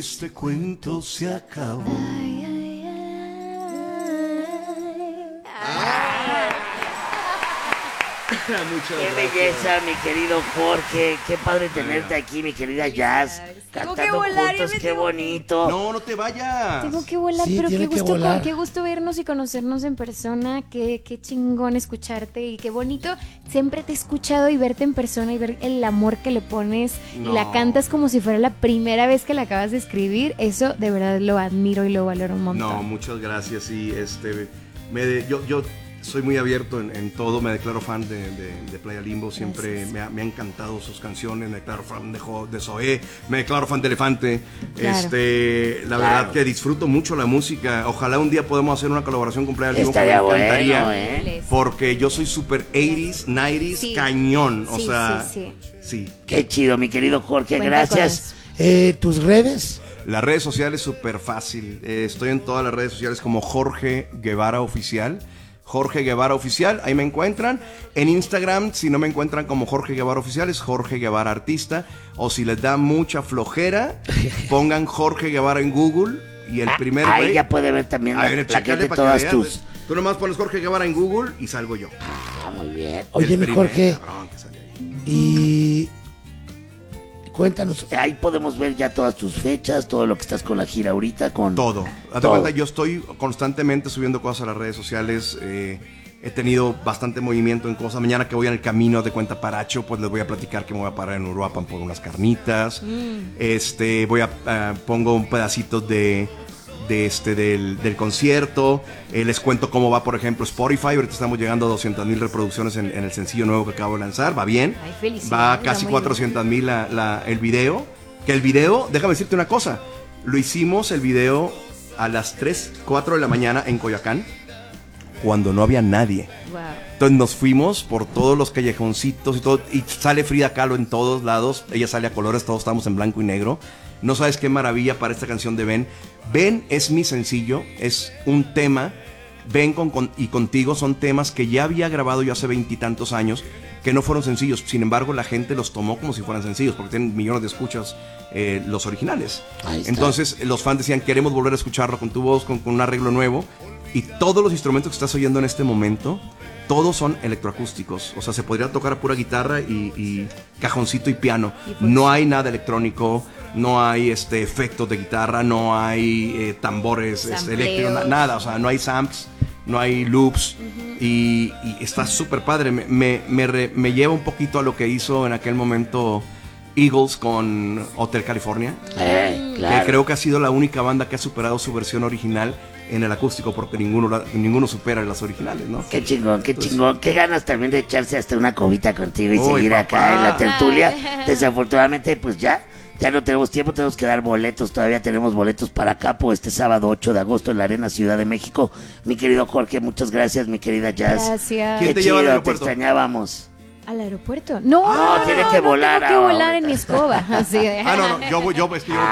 este cuento se acabó. Ay, ay, ay. Muchas Qué gracias. belleza, mi querido Jorge. Qué padre tenerte aquí, mi querida Jazz. Tengo que Cantando volar, juntos, ya me qué tengo- bonito. No, no te vayas. Tengo que volar, Sí, pero tiene que volar. qué gusto vernos y conocernos en persona, qué chingón escucharte y qué bonito. Siempre te he escuchado y verte en persona y ver el amor que le pones y la No. cantas como si fuera la primera vez que la acabas de escribir. Eso de verdad lo admiro y lo valoro un montón. No, muchas gracias. Sí, yo soy muy abierto en todo. Me declaro fan de Playa Limbo. Siempre me ha encantado sus canciones. Me declaro fan de Zoé. Me declaro fan de Elefante. Claro. La verdad que disfruto mucho la música. Ojalá un día podamos hacer una colaboración con Playa Limbo. Estaría que me encantaría. bueno, ¿eh? Porque yo soy súper 80s, 90s, Sí. cañón. O Sí, sea, sí. sí. Qué chido, mi querido Jorge. Cuenta con Gracias. ¿Tus redes? Las redes sociales súper fácil. Estoy en todas las redes sociales como Jorge Guevara Oficial. Jorge Guevara Oficial, ahí me encuentran. En Instagram, si no me encuentran como Jorge Guevara Oficial, es Jorge Guevara Artista. O si les da mucha flojera, pongan Jorge Guevara en Google y el primer Ahí güey- ya puede ver también A ver, la que chécale de para que todas veas. tus. Tú nomás pones Jorge Guevara en Google y salgo yo. Ah, muy bien. Oye, El mi primer Jorge, cabrón que sale ahí. y cuéntanos. Ahí podemos ver ya todas tus fechas, todo lo que estás con la gira ahorita. Con Todo. Hazte todo. cuenta, yo estoy constantemente subiendo cosas a las redes sociales. He tenido bastante movimiento en cosas. Mañana que voy en el camino de Cuenta Paracho, pues les voy a platicar que me voy a parar en Uruapan por unas carnitas. Pongo un pedacito del concierto. Les cuento cómo va, por ejemplo, Spotify. Ahorita estamos llegando a 200,000 reproducciones en el sencillo nuevo que acabo de lanzar. Va bien. Ay, felicidades, Va va casi muy 400,000 el video. Que el video, déjame decirte una cosa. Lo hicimos el video a las 3, 4 de la mañana en Coyoacán, cuando no había nadie. Wow. Entonces nos fuimos por todos los callejoncitos y todo, y sale Frida Kahlo en todos lados. Ella sale a colores, todos estamos en blanco y negro. No sabes qué maravilla para esta canción de Ven. Ven es mi sencillo, es un tema. Ven y Contigo son temas que ya había grabado yo hace 20 y tantos años, que no fueron sencillos. Sin embargo, la gente los tomó como si fueran sencillos, porque tienen millones de escuchas los originales. Ahí está. Entonces los fans decían, queremos volver a escucharlo con tu voz, con un arreglo nuevo. Y todos los instrumentos que estás oyendo en este momento, todos son electroacústicos. O sea, se podría tocar a pura guitarra y cajoncito y piano. Y pues- No hay nada electrónico, no hay efectos de guitarra, no hay tambores Sampleos. eléctricos, nada. O sea, no hay samples, no hay loops. Y está súper padre. Me lleva un poquito a lo que hizo en aquel momento Eagles con Hotel California. Que Claro. creo que ha sido la única banda que ha superado su versión original en el acústico, porque ninguno supera las originales, ¿no? Qué chingón, qué chingón. Qué ganas también de echarse hasta una cobita contigo y Uy, seguir papá. acá en la tertulia. Desafortunadamente, pues ya no tenemos tiempo, tenemos que dar boletos. Todavía tenemos boletos para Capo este sábado 8 de agosto en la Arena Ciudad de México. Mi querido Jorge, muchas gracias, mi querida Jazz. Gracias. ¿Quién Qué te lleva al chido, te aeropuerto? extrañábamos. ¿Al aeropuerto? No, No, tiene que volar tengo que volar ahorita. en mi escoba. Así de... Ah, no, es que yo